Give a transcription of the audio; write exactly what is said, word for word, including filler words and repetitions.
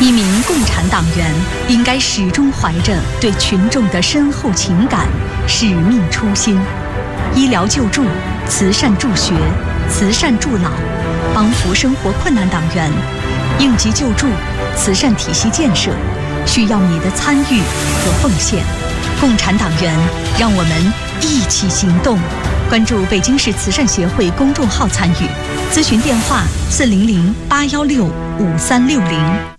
一名共产党员应该始终怀着对群众的深厚情感、使命初心，医疗救助、慈善助学、慈善助老，帮扶生活困难党员，应急救助、慈善体系建设，需要你的参与和奉献。共产党员，让我们一起行动。关注北京市慈善协会公众号参与，咨询电话：四零零八幺六五三六零。